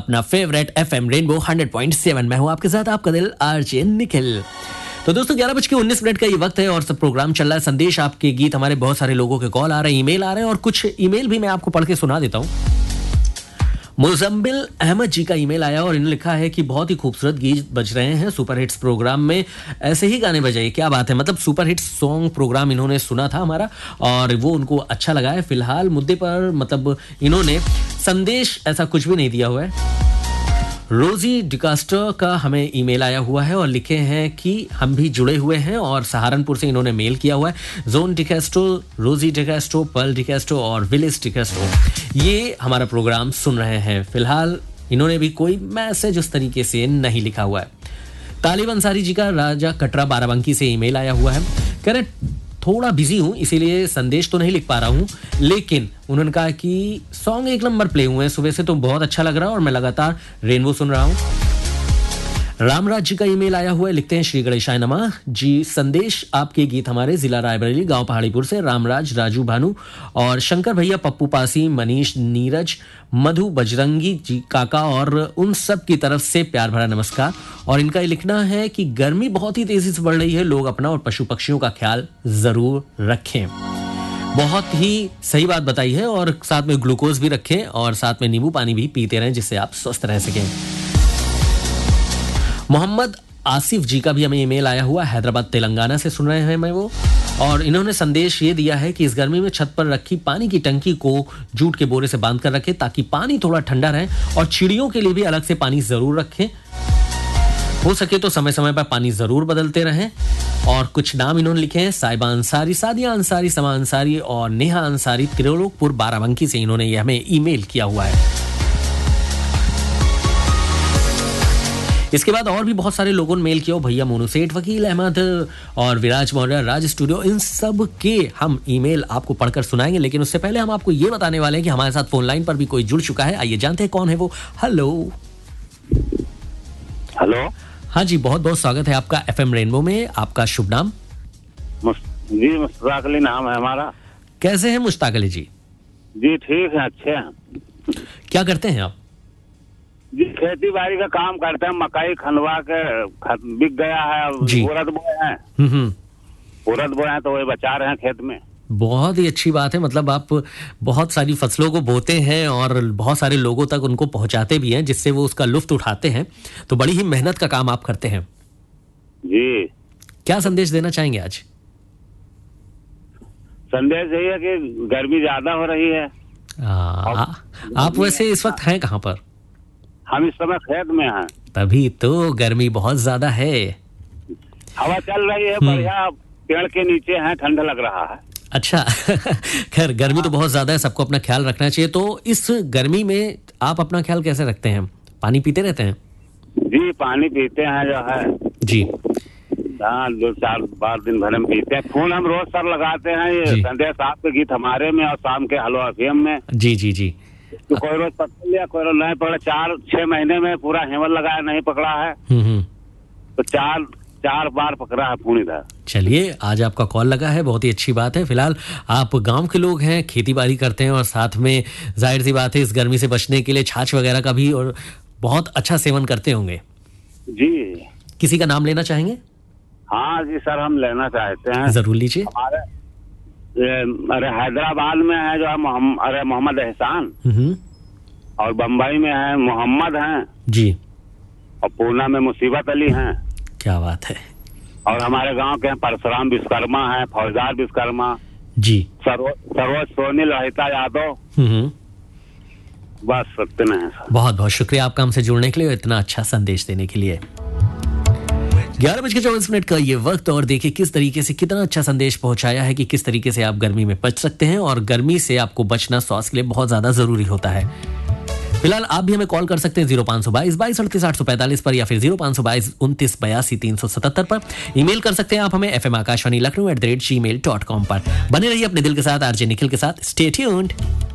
अपना favourite FM rainbow 100.7 में हूँ आपके साथ आपका दिल आरजे निखिल। तो दोस्तों 11:19 का ये वक्त है और सब प्रोग्राम चल रहा है। संदेश आपके गीत, हमारे बहुत सारे लोगों के कॉल आ रहे हैं, ईमेल आ रहे हैं और कुछ ईमेल भी मैं आपको पढ़ के सुना देता हूँ। मुजम्मिल अहमद जी का ईमेल आया और इन्होंने लिखा है कि बहुत ही खूबसूरत गीत बज रहे हैं सुपर हिट्स प्रोग्राम में, ऐसे ही गाने बजाइए। क्या बात है, मतलब सुपर हिट्स सॉन्ग प्रोग्राम इन्होंने सुना था हमारा और वो उनको अच्छा लगा है। फिलहाल मुद्दे पर मतलब इन्होंने संदेश ऐसा कुछ भी नहीं दिया हुआ है। रोजी डिकास्टर का हमें ईमेल आया हुआ है और लिखे हैं कि हम भी जुड़े हुए हैं और सहारनपुर से इन्होंने मेल किया हुआ है। जोन डिकास्टो, रोजी डिकास्टो, पर्ल डिकास्टो और विलिस डिकास्टो ये हमारा प्रोग्राम सुन रहे हैं। फिलहाल इन्होंने भी कोई मैसेज उस तरीके से नहीं लिखा हुआ है। तालिब अंसारी जी का राजा कटरा बाराबंकी से ईमेल आया हुआ है। कह रहे थोड़ा बिजी हूं इसलिए संदेश तो नहीं लिख पा रहा हूं, लेकिन उन्होंने कहा कि सॉन्ग एक नंबर प्ले हुए हैं सुबह से, तो बहुत अच्छा लग रहा है और मैं लगातार रेनबो सुन रहा हूं। रामराज जी का ईमेल आया हुआ है, लिखते हैं श्री गणेशाय नमः जी। संदेश आपके गीत हमारे जिला रायबरेली गांव पहाड़ीपुर से रामराज, राजू भानु और शंकर भैया, पप्पू पासी, मनीष, नीरज, मधु, बजरंगी जी काका और उन सब की तरफ से प्यार भरा नमस्कार। और इनका ये लिखना है कि गर्मी बहुत ही तेजी से बढ़ रही है, लोग अपना और पशु पक्षियों का ख्याल जरूर रखें। बहुत ही सही बात बताई है और साथ में ग्लूकोज भी रखें और साथ में नींबू पानी भी पीते रहें जिससे आप स्वस्थ रह सकें। मोहम्मद आसिफ जी का भी हमें ईमेल आया हुआ, हैदराबाद तेलंगाना से सुन रहे हैं मैं वो, और इन्होंने संदेश ये दिया है कि इस गर्मी में छत पर रखी पानी की टंकी को जूट के बोरे से बांध कर रखें ताकि पानी थोड़ा ठंडा रहे और चिड़ियों के लिए भी अलग से पानी जरूर रखें। हो सके तो समय समय पर पानी जरूर बदलते रहें। और कुछ नाम इन्होंने लिखे हैं, साइबा अंसारी, सादिया अंसारी, समा अंसारी और नेहा अंसारी, त्रिलोकपुर बाराबंकी से इन्होंने ये हमें ईमेल किया हुआ है। इसके बाद और भी बहुत सारे लोगों ने मेल किया, भैया मोनू सेठ, वकील अहमद और विराज मौर्य, राज स्टूडियो, इन सब के हम ईमेल आपको पढ़कर सुनाएंगे। लेकिन उससे पहले हम आपको ये बताने वाले हैं कि हमारे साथ फोन लाइन पर भी कोई जुड़ चुका है। आइए जानते हैं कौन है वो। Hello hello. हाँ जी, बहुत बहुत स्वागत है आपका एफएम रेनबो में। आपका शुभ नाम? जी मुश्ताक अली नाम है हमारा। कैसे हैं मुश्ताक अली जी? जी ठीक है, अच्छे हैं। क्या करते हैं आप? जी खेती बाड़ी का काम करते हैं, मकई खनवा के बिक गया है, उड़द बोए हैं। उड़द बोए हैं तो वही बचा रहे हैं खेत में। बहुत ही अच्छी बात है, मतलब आप बहुत सारी फसलों को बोते हैं और बहुत सारे लोगों तक उनको पहुंचाते भी हैं जिससे वो उसका लुत्फ उठाते हैं, तो बड़ी ही मेहनत का काम आप करते हैं जी। क्या संदेश देना चाहेंगे आज? संदेश यही है कि गर्मी ज्यादा हो रही है। आप वैसे इस वक्त हैं कहाँ पर? हम इस समय खेत में हैं। तभी तो गर्मी बहुत ज्यादा है। हवा चल रही है बढ़िया, पेड़ के नीचे हैं, ठंडा लग रहा है। अच्छा खैर गर्मी तो बहुत ज्यादा है, सबको अपना ख्याल रखना चाहिए। तो इस गर्मी में आप अपना ख्याल कैसे रखते हैं? पानी पीते रहते हैं? जी पानी पीते हैं जो है जी, हाँ 2-4 बार दिन भर में पीते हैं। फोन हम रोज सर लगाते हैं, ये संदेश आपके गीत हमारे में और शाम के हलवा एफएम में। जी जी जी। तो कोई रोज पकड़ लिया, कोई रोज नहीं पकड़ा। 4-6 महीने में पूरा हेमल लगाया नहीं पकड़ा है, तो 4 बार पकड़ा है फोन इधर। चलिए आज आपका कॉल लगा है, बहुत ही अच्छी बात है। फिलहाल आप गांव के लोग हैं, खेती बाड़ी करते हैं और साथ में जाहिर सी बात है इस गर्मी से बचने के लिए छाछ वगैरह का भी और बहुत अच्छा सेवन करते होंगे जी। किसी का नाम लेना चाहेंगे? हाँ जी सर, हम लेना चाहते हैं। जरूर लीजिए। हमारे अरे हैदराबाद में है जो है मोहम्मद एहसान, और बम्बई में है मोहम्मद हैं जी, और पूना में मुसीबत अली हैं। क्या बात है। और हमारे गांव के परशुराम विश्वकर्मा हैं, फौजदार विश्वकर्मा जी, सरोज सोनी, लहिता यादव। बस इतने हैं सर। बहुत बहुत शुक्रिया आपका हमसे जुड़ने के लिए और इतना अच्छा संदेश देने के लिए। 11:24 का ये वक्त और देखिए किस तरीके से कितना अच्छा संदेश पहुंचाया है कि किस तरीके से आप गर्मी में बच सकते हैं और गर्मी से आपको बचना स्वास्थ्य के लिए बहुत ज्यादा जरूरी होता है। फिलहाल आप भी हमें कॉल कर सकते हैं 0522 22 38 845 पर या फिर 0522 29 82 377 पर। ईमेल कर सकते हैं आप हमें fmakashvani.lucknow@gmail.com पर। बने रहिए अपने दिल के साथ आरजे निखिल के साथ। Stay tuned.